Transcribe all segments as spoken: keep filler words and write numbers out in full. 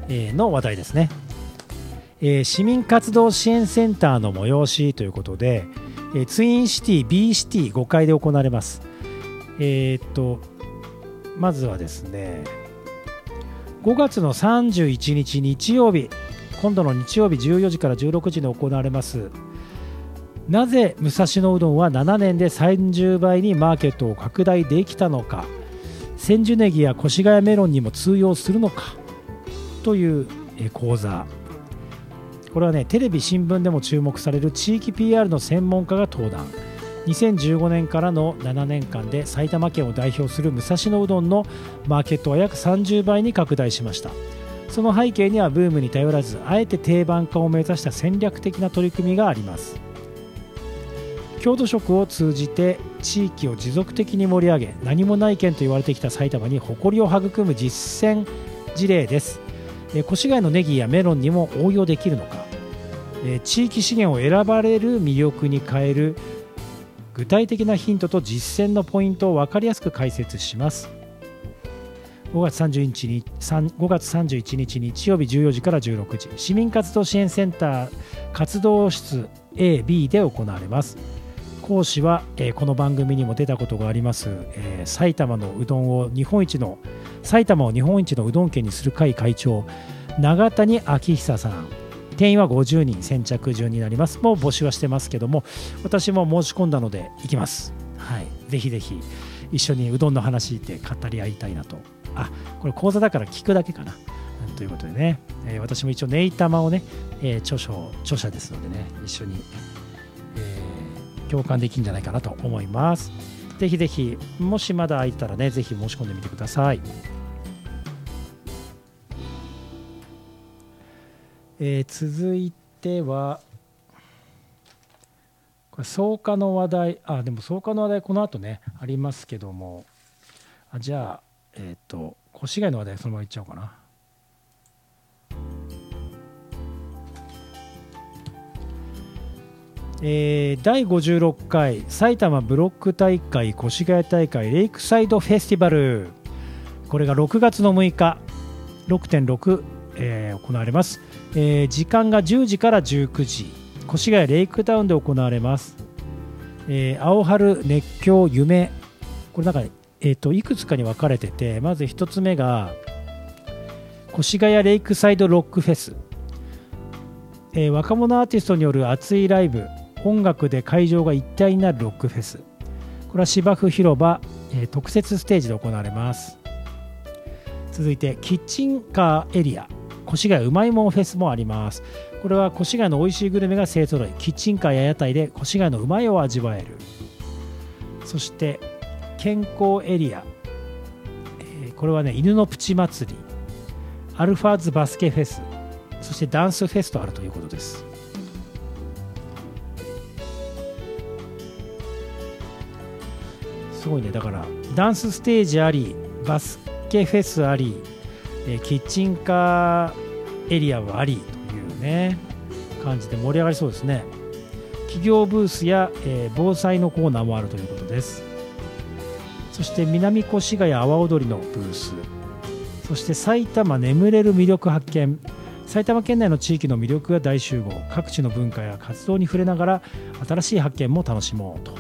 えー、の話題ですね。えー、市民活動支援センターの催しということで、えー、ツインシティ B シティごかいで行われます。えー、っとまずはですね、ごがつのさんじゅういちにち日曜日、今度の日曜日じゅうよじからじゅうろくじに行われます。なぜ武蔵野うどんはななねんでさんじゅうばいにマーケットを拡大できたのか、千住ネギや越谷メロンにも通用するのかという講座。これはね、テレビ新聞でも注目される地域 ピーアール の専門家が登壇。にせんじゅうごねんからのななねんかんで埼玉県を代表する武蔵野うどんのマーケットは約さんじゅうばいに拡大しました。その背景にはブームに頼らず、あえて定番化を目指した戦略的な取り組みがあります。郷土食を通じて地域を持続的に盛り上げ、何もない県と言われてきた埼玉に誇りを育む実践事例です。越谷のネギやメロンにも応用できるのか、地域資源を選ばれる魅力に変える具体的なヒントと実践のポイントを分かりやすく解説します。ごがつさんじゅういちにちごがつさんじゅういちにち日曜日じゅうよじからじゅうろくじ、市民活動支援センター活動室 エービー で行われます。講師は、えー、この番組にも出たことがあります、えー、埼玉のうどんを日本一の埼玉を日本一のうどん県にする会会長、永谷昭久さん。定員はごじゅうにん、先着順になります。もう募集はしてますけども、私も申し込んだので行きます。はい、ぜひぜひ一緒にうどんの話で語り合いたいなと。あ、これ講座だから聞くだけかな、うん、ということでね、えー、私も一応ネイタマをね、えー、著書著者ですのでね、一緒に、えー、共感できるんじゃないかなと思います。ぜひぜひ、もしまだ空いたらね、ぜひ申し込んでみてください。えー、続いてはこれ草加の話題。あ、でも草加の話題この後ねありますけども、あ、じゃあえっと越谷の話題そのままいっちゃおうかな。えー、だいごじゅうろっかい埼玉ブロック大会越谷大会レイクサイドフェスティバル、これがろくがつのむいか ろくてんろく、えー、行われます。えー、時間がじゅうじからじゅうくじ、越谷レイクタウンで行われます。えー、青春熱狂夢、これなんか、えー、といくつかに分かれてて、まずひとつめが越谷レイクサイドロックフェス、えー、若者アーティストによる熱いライブ、音楽で会場が一体になるロックフェス、これは芝生広場、えー、特設ステージで行われます。続いてキッチンカーエリア越谷うまいもんフェスもあります。これは越谷の美味しいグルメが勢ぞろい、キッチンカーや屋台で越谷のうまいを味わえる。そして健康エリア、えー、これはね犬のプチ祭り、アルファーズバスケフェス、そしてダンスフェスとあるということです。すごいね、だからダンスステージあり、バスケフェスあり、キッチンカーエリアはありというね感じで盛り上がりそうですね。企業ブースや、えー、防災のコーナーもあるということです。そして南越谷阿波踊りのブース、そして埼玉眠れる魅力発見、埼玉県内の地域の魅力が大集合、各地の文化や活動に触れながら新しい発見も楽しもうという、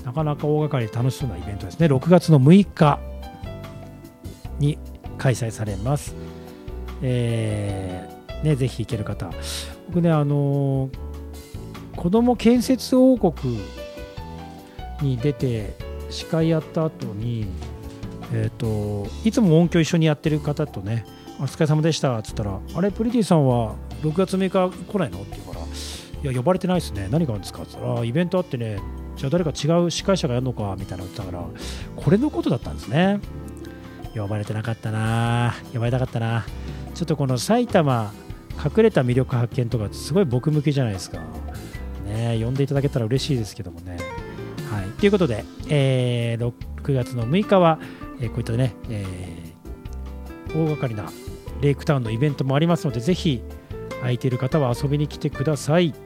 なかなか大掛かりで楽しそうなイベントですね。ろくがつのむいかに開催されます。えーね、ぜひ行ける方、僕ね、あのー、子ども建設王国に出て司会やった後に、えーと、いつも音響一緒にやってる方とね、お疲れ様でしたっつったら、あれプリティさんはろくがつむいか来ないのって言うから、いや呼ばれてないですね、何があるんですかって言ったら、イベントあってね、じゃあ誰か違う司会者がやるのかみたいなの言ってたから、これのことだったんですね。呼ばれてなかったな、呼ばれたかったな。ちょっとこの埼玉隠れた魅力発見とかすごい僕向きじゃないですかね。呼んでいただけたら嬉しいですけどもね。はい、ということで、えー、ろくがつのむいかは、えー、こういったね、えー、大掛かりなレイクタウンのイベントもありますので、ぜひ空いている方は遊びに来てください。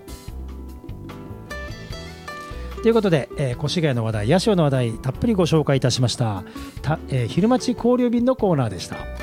ということで、えー、越谷の話題、八潮の話題たっぷりご紹介いたしました。た、えー、昼待ち交流便のコーナーでした。